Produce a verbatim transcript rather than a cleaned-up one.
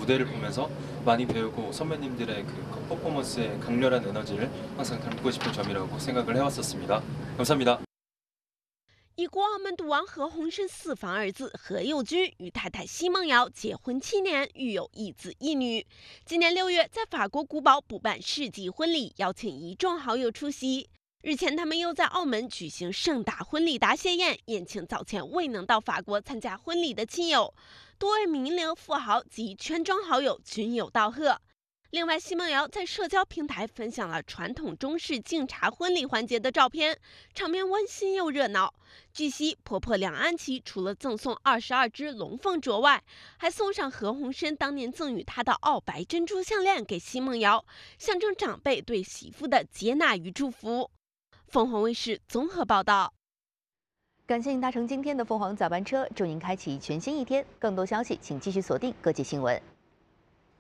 무대를 보면서 많이 배우고 선배님들의 그 퍼포먼스의 강렬한 에너지를 항상 담고 싶은 점이라고 생각을 해왔었습니다. 감사합니다. 以国王们赌王何鸿燊四房儿子何猷君与太太奚梦瑶结婚七年，育有一子一女。今年六月，在法国古堡补办世纪婚礼，邀请一众好友出席。日前，他们又在澳门举行盛大婚礼答谢宴，宴请早前未能到法国参加婚礼的亲友。多位名流、富豪及圈中好友均有道贺。另外，奚梦瑶在社交平台分享了传统中式敬茶婚礼环节的照片，场面温馨又热闹。据悉，婆婆梁安琪除了赠送二十二只龙凤镯外，还送上何鸿燊当年赠予她的澳白珍珠项链给奚梦瑶，象征长辈对媳妇的接纳与祝福。凤凰卫视综合报道。 感谢您搭乘今天的凤凰早班车，祝您开启全新一天。更多消息，请继续锁定各界新闻。